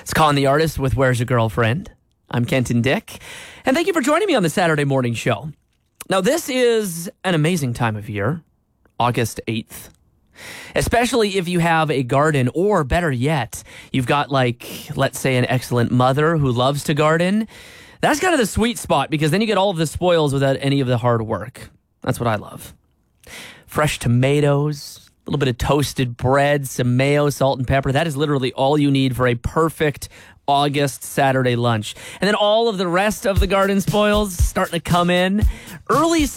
It's Con the Artist with Where's Your Girlfriend? I'm Kenton Dick, and thank you for joining me on the Saturday morning show. Now, this is an amazing time of year, August 8th. Especially if you have a garden, or better yet, you've got, let's say, an excellent mother who loves to garden. That's kind of the sweet spot, because then you get all of the spoils without any of the hard work. That's what I love. Fresh tomatoes, a little bit of toasted bread, some mayo, salt, and pepper. That is literally all you need for a perfect August Saturday lunch. And then all of the rest of the garden spoils starting to come in. Early